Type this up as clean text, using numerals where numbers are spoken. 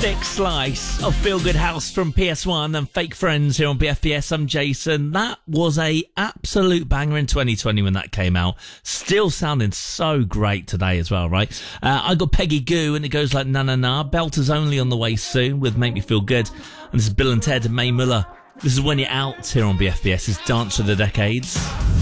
Thick slice of Feel Good House from PS1 and Fake Friends here on BFBS. I'm Jason. That was a absolute banger in 2020 when that came out. Still sounding so great today as well, right? I got Peggy Goo and it goes like na na na. Belter's Only on the way soon with Make Me Feel Good. And this is Bill and Ted and Mae Muller. This is When You're Out here on BFBS. It's Dance of the Decades.